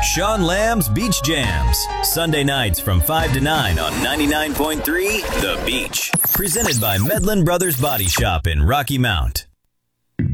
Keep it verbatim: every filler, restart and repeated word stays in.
Sean Lamb's Beach Jams. Sunday nights from five to nine on ninety-nine point three The Beach. Presented by Medlin Brothers Body Shop in Rocky Mount.